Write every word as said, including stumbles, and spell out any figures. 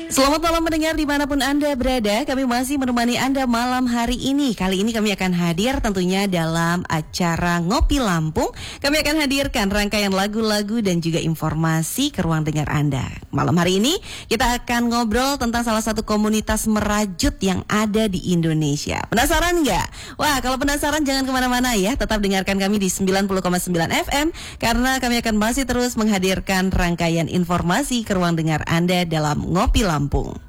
Selamat malam mendengar dimanapun Anda berada. Kami masih menemani Anda malam hari ini. Kali ini kami akan hadir tentunya dalam acara Ngopi Lampung. Kami akan hadirkan rangkaian lagu-lagu dan juga informasi ke ruang dengar Anda. Malam hari ini kita akan ngobrol tentang salah satu komunitas merajut yang ada di Indonesia. Penasaran nggak? Wah, kalau penasaran jangan kemana-mana ya. Tetap dengarkan kami di sembilan puluh koma sembilan F M karena kami akan masih terus menghadirkan rangkaian informasi ke ruang dengar Anda dalam Ngopi Lampung.